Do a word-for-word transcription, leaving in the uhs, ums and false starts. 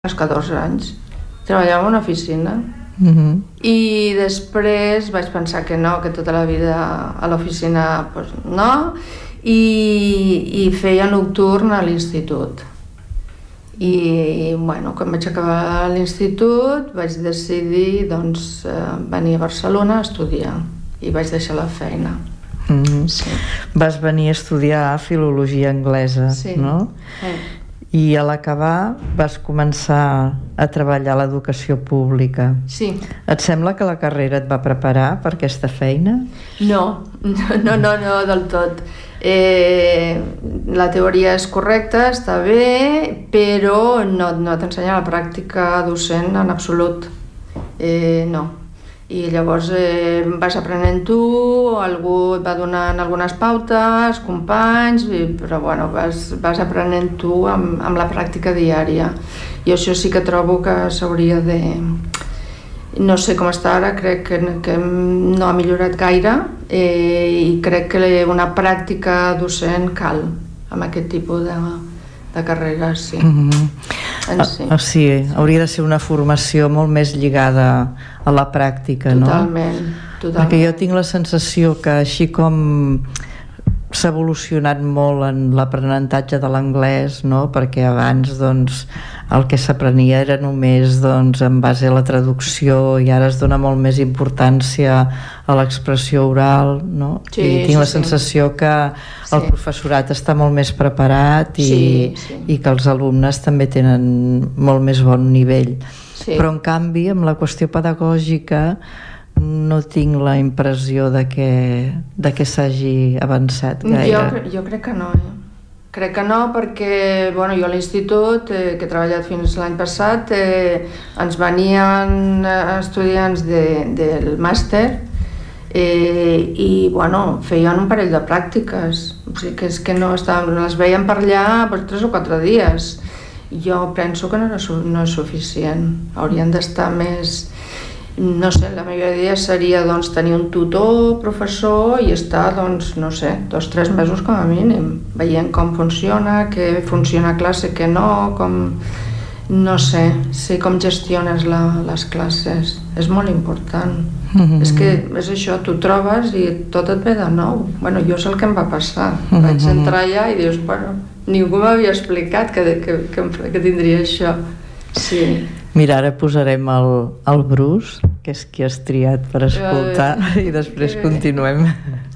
als catorze anys. Treballava en una oficina. Uh-huh. I després vaig pensar que no, que tota la vida a l'oficina pues, no, i, i feia nocturn a l'institut. I bueno, quan vaig acabar l'institut vaig decidir doncs, venir a Barcelona a estudiar i vaig deixar la feina. Mm-hmm. Sí. Vas venir a estudiar filologia anglesa, sí. no? Sí. I a l'acabar vas començar a treballar a l'educació pública. Sí. Et sembla que la carrera et va preparar per aquesta feina? No, no, no, no del tot. Eh, la teoria és correcta, està bé, però no, no t'ensenya la pràctica docent en absolut. Eh, no. I llavors eh, vas aprenent tu, algú et va donant algunes pautes, companys, i, però bueno, vas, vas aprenent tu amb, amb la pràctica diària. I això sí que trobo que s'hauria de... No sé com està ara, crec que, que no ha millorat gaire eh, i crec que una pràctica docent cal amb aquest tipus de, de carreres, sí. Mm-hmm. En sí. Ah, sí, hauria de ser una formació molt més lligada a la pràctica, totalment, no? Totalment. Perquè jo tinc la sensació que així com s'ha evolucionat molt en l'aprenentatge de l'anglès, no? Perquè abans doncs, el que s'aprenia era només doncs, en base a la traducció i ara es dona molt més importància a l'expressió oral, no? Sí, I tinc sí, la sensació sí. que el sí. professorat està molt més preparat i, sí, sí. i que els alumnes també tenen molt més bon nivell. Sí. Però en canvi amb la qüestió pedagògica no tinc la impressió de que, de que s'hagi avançat gaire. Jo, jo crec que no, eh? Crec que no perquè bueno, jo a l'institut, eh, que he treballat fins l'any passat, eh, ens venien estudiants de, del màster eh, i bueno, feien un parell de pràctiques. O sigui que és que no estaven, les veien per allà per tres o quatre dies. Jo penso que no, no és suficient. Haurien d'estar més... No sé, la meva idea seria doncs, tenir un tutor, professor i estar, doncs, no sé, dos o tres mesos com a mínim, veient com funciona, què funciona a classe, què no, com... No sé, sé com gestiones la, les classes, és molt important. Mm-hmm. És que és això, tu trobes i tot et ve de nou. Bueno, jo és el que em va passar. Mm-hmm. Vaig entrar allà i dius, bueno, ningú m'havia explicat que, que, que, que tindria això. Sí. Mira, ara posarem el, el Bruce, que és qui has triat per escoltar, i després continuem.